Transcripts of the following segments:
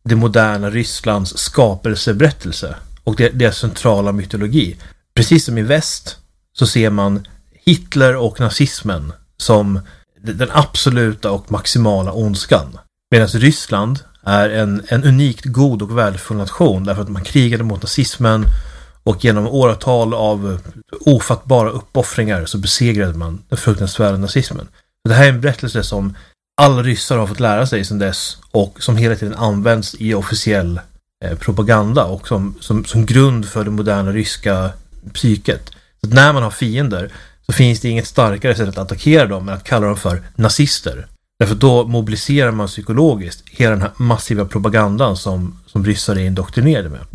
det moderna Rysslands skapelseberättelse och deras centrala mytologi. Precis som i väst så ser man Hitler och nazismen som den absoluta och maximala ondskan. Medan Ryssland är en unikt god och värdefull nation därför att man krigade mot nazismen och genom åratal av ofattbara uppoffringar så besegrade man den fruktansvärda nazismen. Det här är en berättelse som alla ryssar har fått lära sig sedan dess och som hela tiden används i officiell propaganda och som grund för det moderna ryska psyket. Så att när man har fiender så finns det inget starkare sätt att attackera dem än att kalla dem för nazister. Därför då mobiliserar man psykologiskt hela den här massiva propagandan som ryssar är indoktrinerade med.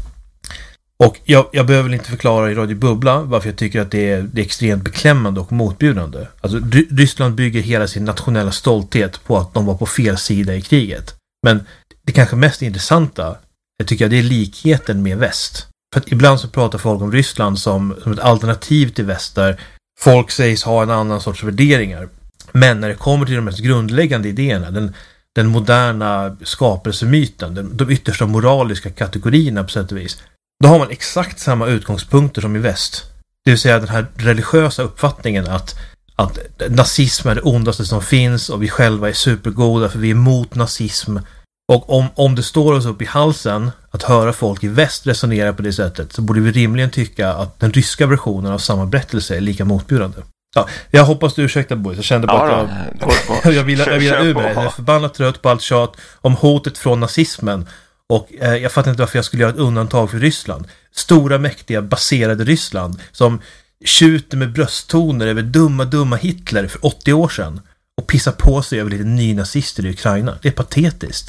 Och jag behöver väl inte förklara i Radio Bubbla varför jag tycker att det är extremt beklämmande och motbjudande. Alltså Ryssland bygger hela sin nationella stolthet på att de var på fel sida i kriget. Men det kanske mest intressanta, jag tycker, det är likheten med väst. För att ibland så pratar folk om Ryssland som ett alternativ till väst där folk sägs ha en annan sorts värderingar. Men när det kommer till de mest grundläggande idéerna, den moderna skapelsemyten, de yttersta moraliska kategorierna på sätt och vis, då har man exakt samma utgångspunkter som i väst. Det vill säga den här religiösa uppfattningen att nazism är det ondaste som finns och vi själva är supergoda för vi är emot nazism. Och om det står oss upp i halsen att höra folk i väst resonera på det sättet så borde vi rimligen tycka att den ryska versionen av samma berättelse är lika motbjudande. Ja, jag hoppas du ursäktar boys. Jag kände bara att jag vill ur mig. Jag är förbannat trött på allt tjat om hotet från nazismen. Och jag fattar inte varför jag skulle göra ett undantag för Ryssland. Stora, mäktiga, baserade Ryssland som tjuter med brösttoner över dumma Hitler för 80 år sedan och pissar på sig över lite nynazister i Ukraina. Det är patetiskt.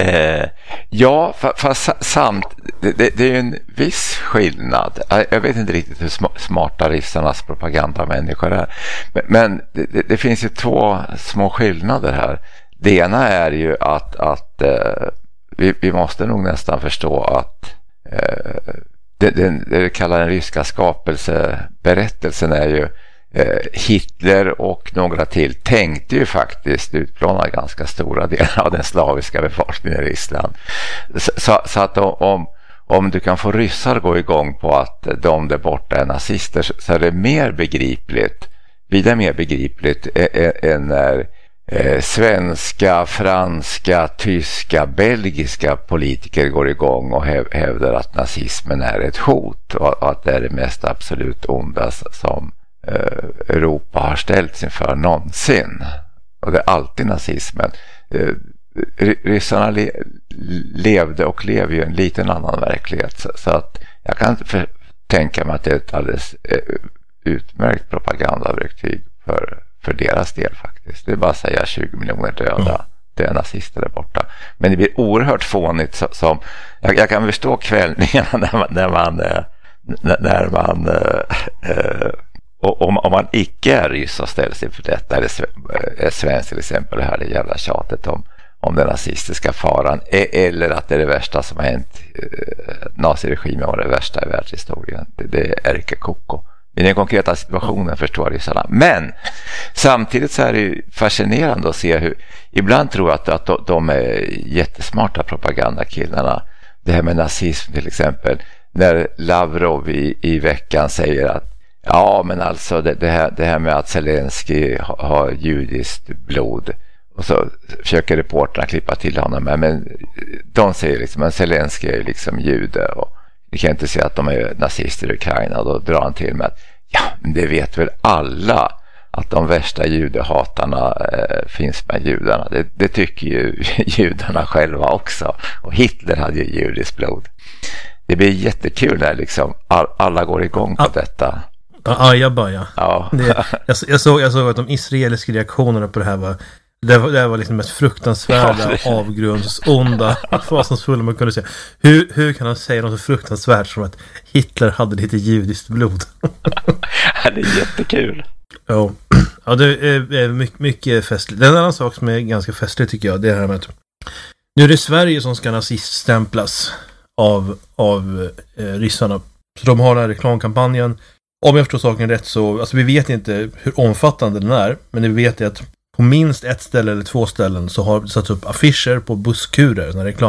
Ja, fast det är ju en viss skillnad. Jag vet inte riktigt hur smarta ryssarnas propagandamänniskor är. Men det finns ju två små skillnader här. Det ena är ju att vi måste nog nästan förstå att det kallar den ryska skapelseberättelsen är ju Hitler och några till tänkte ju faktiskt utplåna ganska stora delar av den slaviska befolkningen i Ryssland. Så att om du kan få ryssar gå igång på att de där borta är nazister så är det mer begripligt, vida mer begripligt än när svenska, franska, tyska, belgiska politiker går igång och hävdar att nazismen är ett hot och att det är det mest absolut onda som Europa har ställts inför någonsin. Och det är alltid nazismen. Ryssarna levde och lever ju en liten annan verklighet så att jag kan inte tänka mig att det är ett alldeles utmärkt propagandaverktyg för deras del faktiskt. Det är bara att säga 20 miljoner döda. Det är nazister där borta. Men det blir oerhört fånigt som jag kan förstå kvällningarna när man om man icke är ryss och ställs inför detta är svensk till exempel det här det jävla tjatet om den nazistiska faran eller att det är det värsta som har hänt naziregimen var det värsta i världshistorien. Det är icke koko. I den konkreta situationen förstår ryssarna. Men samtidigt så är det ju fascinerande att se hur ibland tror jag att de är jättesmarta propagandakillarna. Det här med nazism till exempel. När Lavrov i veckan säger att ja men alltså det här med att Zelensky har judiskt blod och så försöker reporterna klippa till honom men de säger liksom att Zelensky är liksom jude och vi kan inte säga att de är nazister i Ukraina. Då drar han till med att ja, men det vet väl alla att de värsta judehatarna finns med judarna. Det tycker ju judarna själva också. Och Hitler hade ju judiskt blod. Det blir jättekul när liksom alla går igång på detta. Ajabaja. Ja. Jag såg att de israeliska reaktionerna på det här var liksom mest fruktansvärda, avgrundsonda, fasansfulla man kunde säga. Hur kan han säga något så fruktansvärt som att Hitler hade lite judiskt blod? Det är jättekul. Ja, det är mycket festligt. Den annan sak som är ganska festlig tycker jag, det är det här med att nu är det Sverige som ska naziststämplas av ryssarna. Så de har den här reklamkampanjen. Om jag förstår saken rätt så, alltså vi vet inte hur omfattande den är, men vi vet att på minst ett ställe eller två ställen så har det satts upp affischer på busskurer,